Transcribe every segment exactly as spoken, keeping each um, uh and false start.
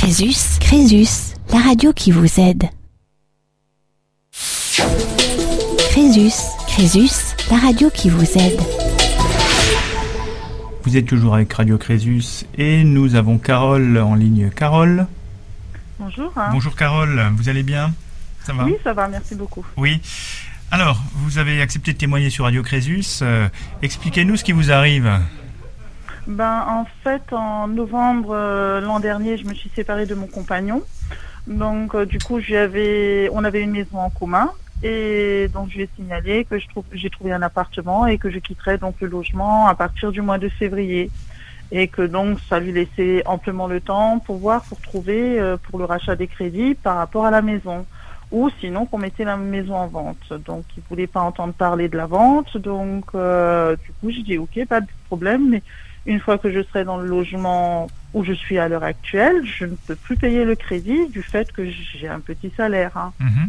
Crésus, Crésus, la radio qui vous aide. Crésus, Crésus, la radio qui vous aide. Vous êtes toujours avec Radio Crésus et nous avons Carole en ligne. Carole. Bonjour. Hein. Bonjour Carole, vous allez bien? Ça va? Oui, ça va, merci beaucoup. Oui. Alors, vous avez accepté de témoigner sur Radio Crésus. Euh, expliquez-nous ce qui vous arrive. Ben, en fait, en novembre euh, l'an dernier, je me suis séparée de mon compagnon. Donc, euh, du coup, j'avais, on avait une maison en commun. Et donc, je lui ai signalé que je trouve, j'ai trouvé un appartement et que je quitterais donc le logement à partir du mois de février. Et que donc, ça lui laissait amplement le temps pour voir, pour trouver, euh, pour le rachat des crédits par rapport à la maison. Ou sinon qu'on mettait la maison en vente. Donc, il voulait pas entendre parler de la vente. Donc, euh, du coup, j'ai dit, ok, pas de problème, mais une fois que je serai dans le logement où je suis à l'heure actuelle, je ne peux plus payer le crédit du fait que j'ai un petit salaire. Hein. Mm-hmm.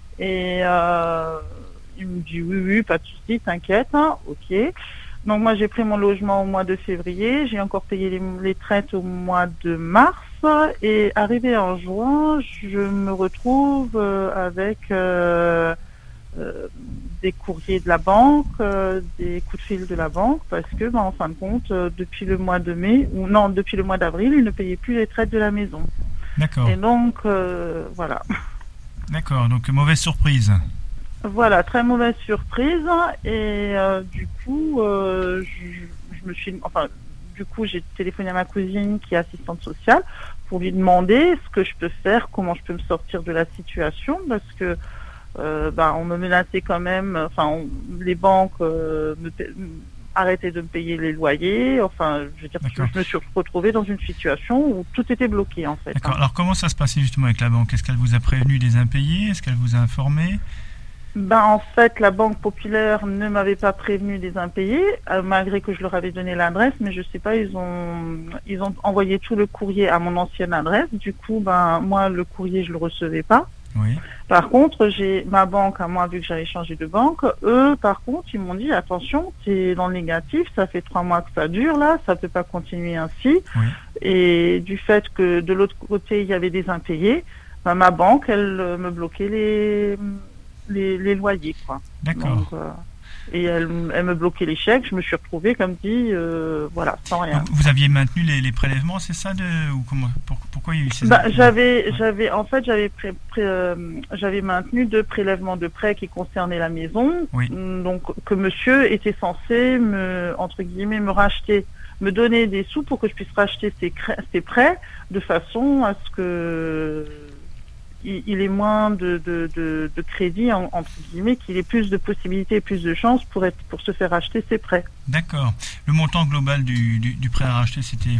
Et euh, il me dit, oui, oui, pas de souci, t'inquiète, hein, ok. Donc, moi, j'ai pris mon logement au mois de février. J'ai encore payé les, les traites au mois de mars. Et arrivé en juin, je me retrouve euh, avec euh, euh, des courriers de la banque, euh, des coups de fil de la banque, parce que, ben, en fin de compte, euh, depuis le mois de mai, ou non, depuis le mois d'avril, ils ne payaient plus les traites de la maison. D'accord. Et donc, euh, voilà. D'accord, donc mauvaise surprise. Voilà, très mauvaise surprise. Et euh, du coup, euh, je, je me suis, enfin, du coup, j'ai téléphoné à ma cousine qui est assistante sociale pour lui demander ce que je peux faire, comment je peux me sortir de la situation, parce que euh, bah, on me menaçait quand même. Enfin, on, les banques euh, me pa- arrêtaient de me payer les loyers. Enfin, je veux dire, je, je me suis retrouvée dans une situation où tout était bloqué en fait. D'accord. Hein. Alors, comment ça se passait justement avec la banque? Est-ce qu'elle vous a prévenu des impayés? Est-ce qu'elle vous a informé? Ben, en fait, la Banque Populaire ne m'avait pas prévenu des impayés, euh, malgré que je leur avais donné l'adresse, mais je sais pas, ils ont ils ont envoyé tout le courrier à mon ancienne adresse. Du coup, ben moi, le courrier, je le recevais pas. Oui. Par contre, j'ai ma banque, à moi, vu que j'avais changé de banque, eux, par contre, ils m'ont dit, attention, t'es dans le négatif, ça fait trois mois que ça dure, là, ça peut pas continuer ainsi. Oui. Et du fait que de l'autre côté, il y avait des impayés, ben, ma banque, elle euh, me bloquait les... Les, les loyers, quoi. D'accord. Donc, euh, et elle, elle me bloquait les chèques. Je me suis retrouvée, comme dit, euh, voilà, sans rien. Donc, vous aviez maintenu les, les prélèvements, c'est ça de, ou comment, pour, pourquoi il y a eu ces Bah, impayés? j'avais, Ouais. j'avais, en fait, j'avais, pré, pré, euh, j'avais maintenu deux prélèvements de prêts qui concernaient la maison. Oui. Donc, que monsieur était censé me, entre guillemets, me racheter, me donner des sous pour que je puisse racheter ces, cré, ces prêts de façon à ce que il ait moins de, de, de, de crédit, en, entre guillemets, qu'il ait plus de possibilités et plus de chances pour, être, pour se faire acheter ses prêts. D'accord. Le montant global du, du, du prêt à racheter, c'était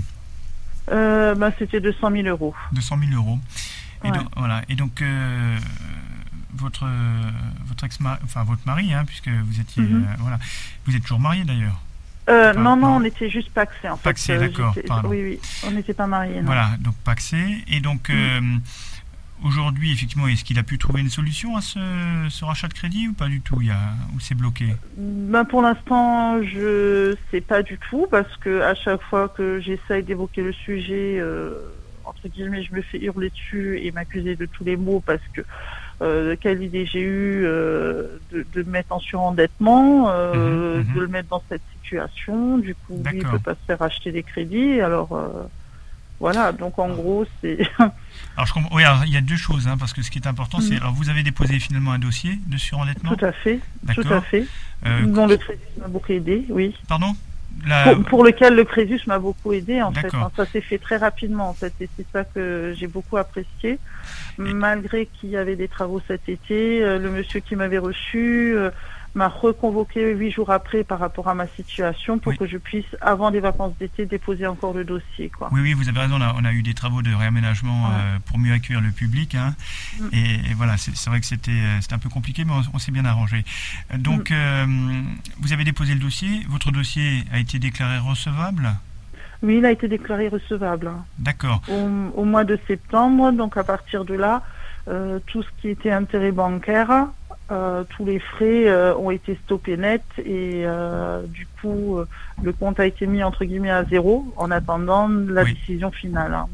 euh, bah, c'était deux cent mille euros. deux cent mille euros. Et Ouais. donc, voilà. Et donc, euh, votre, votre ex-mari, enfin votre mari, hein, puisque vous étiez, Mm-hmm. euh, voilà, vous êtes toujours mariés d'ailleurs. Euh, Enfin, non, non, non. on était juste paxés, en Paxés, fait. Euh, d'accord, j'étais- pardon. Oui, oui, on n'était pas mariés. Non. Voilà, donc paxé. Et donc, Mm. euh, aujourd'hui, effectivement, est-ce qu'il a pu trouver une solution à ce, ce rachat de crédit ou pas du tout? Il y a, ou c'est bloqué? Ben, pour l'instant, je sais pas du tout, parce que à chaque fois que j'essaye d'évoquer le sujet, euh, entre guillemets, je me fais hurler dessus et m'accuser de tous les maux, parce que euh, quelle idée j'ai eue euh, de, de me mettre en surendettement, euh, Mmh, mmh. de le mettre dans cette situation. Du coup, lui, il D'accord. peut pas se faire acheter des crédits. Alors euh, voilà, donc en gros, c'est Alors, je comprends. Oui, alors, il y a deux choses, hein, parce que ce qui est important, c'est. Mhm. Alors, vous avez déposé finalement un dossier de surendettement? tout à fait, tout D'accord. à fait. Euh, Dont le crédit m'a beaucoup aidé, oui. Pardon? La- Pour, pour lequel le Crésus m'a beaucoup aidé, en fait. D'accord. Hein. Ça s'est fait très rapidement, en fait, et c'est ça que j'ai beaucoup apprécié. Malgré qu'il y avait des travaux cet été, euh, le monsieur qui m'avait reçu euh, m'a reconvoqué huit jours après par rapport à ma situation pour Oui. que je puisse, avant les vacances d'été, déposer encore le dossier, quoi. Oui, oui, vous avez raison. On a, on a eu des travaux de réaménagement Ouais. euh, pour mieux accueillir le public. Hein. Mm. Et, et voilà, c'est, c'est vrai que c'était, euh, c'était un peu compliqué, mais on, on s'est bien arrangé. Euh, Donc, euh, vous avez déposé le dossier. Votre dossier a été déclaré recevable? Oui, il a été déclaré recevable. Hein. D'accord. Au, au mois de septembre, donc à partir de là, euh, tout ce qui était intérêt bancaire, euh, tous les frais euh, ont été stoppés net et euh, du coup, euh, le compte a été mis entre guillemets à zéro en attendant la Oui. décision finale. Hein.